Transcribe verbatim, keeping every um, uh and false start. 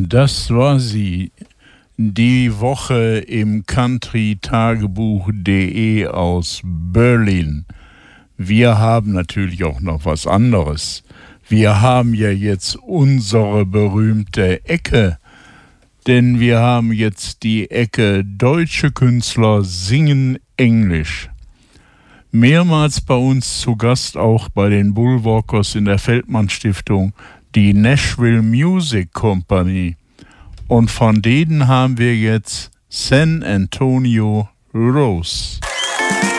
Das war sie, die Woche im country tagebuch punkt de aus Berlin. Wir haben natürlich auch noch was anderes. Wir haben ja jetzt unsere berühmte Ecke, denn wir haben jetzt die Ecke Deutsche Künstler singen Englisch. Mehrmals bei uns zu Gast auch bei den Bullwalkers in der Feldmann Stiftung die Nashville Music Company. Und von denen haben wir jetzt San Antonio Rose.